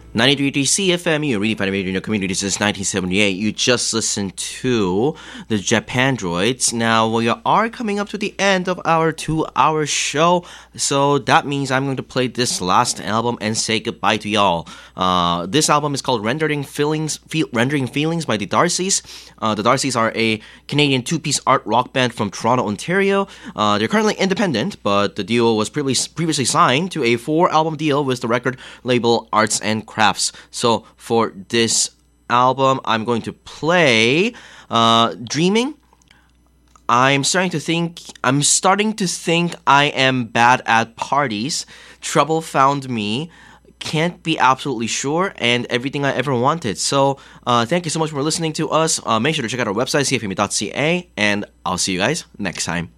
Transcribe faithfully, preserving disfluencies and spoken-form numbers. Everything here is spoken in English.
ninety-three point three C F M, you really find radio in your community since nineteen seventy-eight. You just listened to the Japandroids. Now, we are coming up to the end of our two-hour show, so that means I'm going to play this last album and say goodbye to y'all. Uh, this album is called Rendering Feelings, Feel, Rendering Feelings by the Darcys. Uh, the Darcys are a Canadian two-piece art rock band from Toronto, Ontario. Uh, they're currently independent, but the duo was previously, previously signed to a four-album deal with the record label Arts and Crafts. So for this album, I'm going to play uh, Dreaming. I'm starting to think I'm starting to think I am bad at parties. Trouble Found Me. Can't be absolutely sure, and Everything I Ever Wanted. So uh, thank you so much for listening to us. Uh, make sure to check out our website, c f m e dot c a, and I'll see you guys next time.